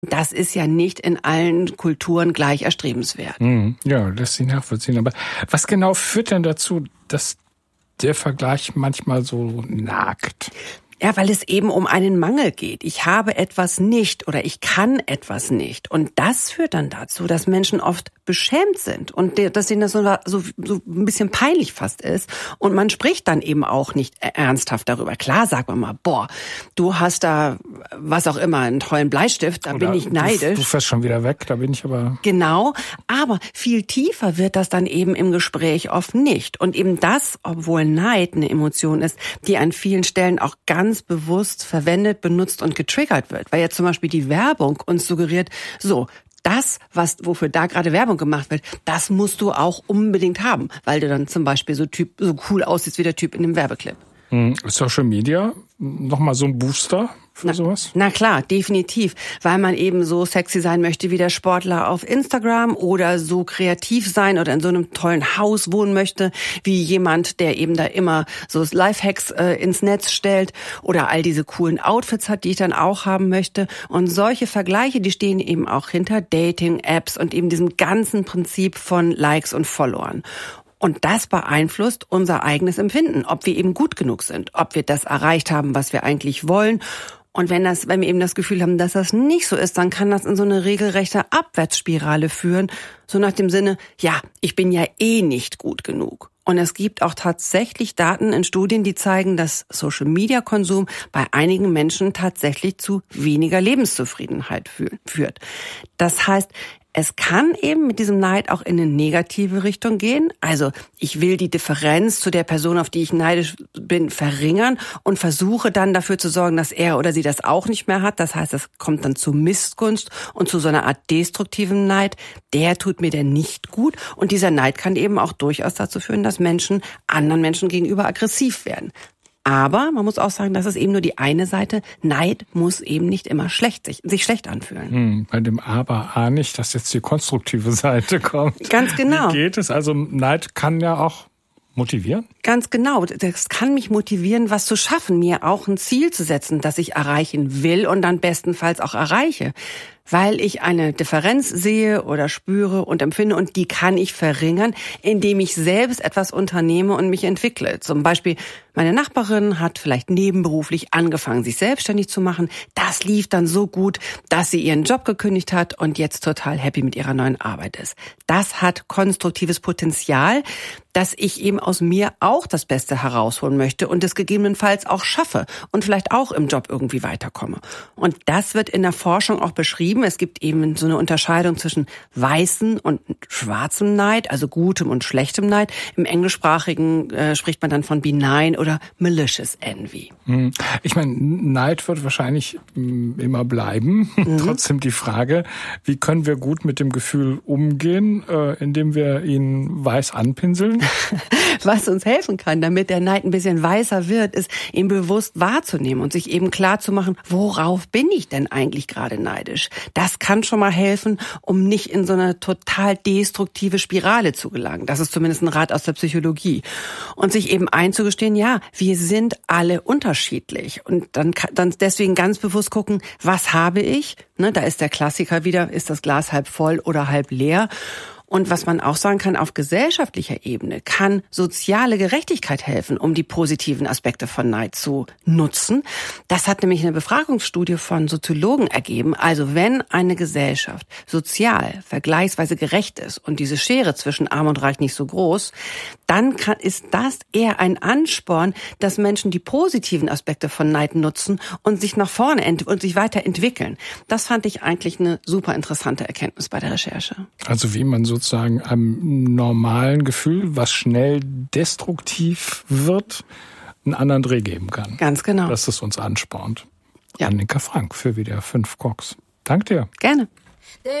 Das ist ja nicht in allen Kulturen gleich erstrebenswert. Ja, lässt sich nachvollziehen. Aber was genau führt denn dazu, dass der Vergleich manchmal so nagt? Ja, weil es eben um einen Mangel geht. Ich habe etwas nicht oder ich kann etwas nicht. Und das führt dann dazu, dass Menschen oft beschämt sind und dass ihnen das so ein bisschen peinlich fast ist. Und man spricht dann eben auch nicht ernsthaft darüber. Klar sagt man mal, boah, du hast da, was auch immer, einen tollen Bleistift, da bin ich neidisch. Du fährst schon wieder weg, da bin ich aber... Genau, aber viel tiefer wird das dann eben im Gespräch oft nicht. Und eben das, obwohl Neid eine Emotion ist, die an vielen Stellen auch ganz bewusst verwendet, benutzt und getriggert wird. Weil ja zum Beispiel die Werbung uns suggeriert, so, das, wofür da gerade Werbung gemacht wird, das musst du auch unbedingt haben, weil du dann zum Beispiel so cool aussiehst wie der Typ in dem Werbeclip. Social Media, nochmal so ein Booster für sowas? Na klar, definitiv, weil man eben so sexy sein möchte wie der Sportler auf Instagram oder so kreativ sein oder in so einem tollen Haus wohnen möchte wie jemand, der eben da immer so Lifehacks ins Netz stellt oder all diese coolen Outfits hat, die ich dann auch haben möchte. Und solche Vergleiche, die stehen eben auch hinter Dating-Apps und eben diesem ganzen Prinzip von Likes und Followern. Und das beeinflusst unser eigenes Empfinden, ob wir eben gut genug sind, ob wir das erreicht haben, was wir eigentlich wollen. Und wenn wir eben das Gefühl haben, dass das nicht so ist, dann kann das in so eine regelrechte Abwärtsspirale führen. So nach dem Sinne, ja, ich bin ja eh nicht gut genug. Und es gibt auch tatsächlich Daten in Studien, die zeigen, dass Social-Media-Konsum bei einigen Menschen tatsächlich zu weniger Lebenszufriedenheit führt. Das heißt, es kann eben mit diesem Neid auch in eine negative Richtung gehen. Also ich will die Differenz zu der Person, auf die ich neidisch bin, verringern und versuche dann dafür zu sorgen, dass er oder sie das auch nicht mehr hat. Das heißt, es kommt dann zu Missgunst und zu so einer Art destruktiven Neid. Der tut mir denn nicht gut. Und dieser Neid kann eben auch durchaus dazu führen, dass Menschen anderen Menschen gegenüber aggressiv werden. Aber man muss auch sagen, das ist eben nur die eine Seite. Neid muss eben nicht immer sich schlecht anfühlen. Bei dem Aber nicht, dass jetzt die konstruktive Seite kommt. Ganz genau. Wie geht es? Also Neid kann ja auch motivieren? Ganz genau. Das kann mich motivieren, was zu schaffen, mir auch ein Ziel zu setzen, das ich erreichen will und dann bestenfalls auch erreiche. Weil ich eine Differenz sehe oder spüre und empfinde und die kann ich verringern, indem ich selbst etwas unternehme und mich entwickle. Zum Beispiel, meine Nachbarin hat vielleicht nebenberuflich angefangen, sich selbstständig zu machen. Das lief dann so gut, dass sie ihren Job gekündigt hat und jetzt total happy mit ihrer neuen Arbeit ist. Das hat konstruktives Potenzial, dass ich eben aus mir auch das Beste herausholen möchte und es gegebenenfalls auch schaffe und vielleicht auch im Job irgendwie weiterkomme. Und das wird in der Forschung auch beschrieben. Es gibt eben so eine Unterscheidung zwischen weißem und schwarzem Neid, also gutem und schlechtem Neid. Im Englischsprachigen spricht man dann von benign oder malicious envy. Ich meine, Neid wird wahrscheinlich immer bleiben. Trotzdem die Frage, wie können wir gut mit dem Gefühl umgehen, indem wir ihn weiß anpinseln? Was uns helfen kann, damit der Neid ein bisschen weißer wird, ist, ihn bewusst wahrzunehmen und sich eben klar zu machen, worauf bin ich denn eigentlich gerade neidisch? Das kann schon mal helfen, um nicht in so eine total destruktive Spirale zu gelangen. Das ist zumindest ein Rat aus der Psychologie. Und sich eben einzugestehen, ja, wir sind alle unterschiedlich. Und dann deswegen ganz bewusst gucken, was habe ich? Ne, da ist der Klassiker wieder, ist das Glas halb voll oder halb leer? Und was man auch sagen kann, auf gesellschaftlicher Ebene kann soziale Gerechtigkeit helfen, um die positiven Aspekte von Neid zu nutzen. Das hat nämlich eine Befragungsstudie von Soziologen ergeben. Also wenn eine Gesellschaft sozial vergleichsweise gerecht ist und diese Schere zwischen Arm und Reich nicht so groß, dann ist das eher ein Ansporn, dass Menschen die positiven Aspekte von Neid nutzen und sich nach vorne und sich weiterentwickeln. Das fand ich eigentlich eine super interessante Erkenntnis bei der Recherche. Also wie man sozusagen einem normalen Gefühl, was schnell destruktiv wird, einen anderen Dreh geben kann. Ganz genau. Dass es uns anspornt. Ja. Annika Frank für WDR 5 Koks. Danke dir. Gerne.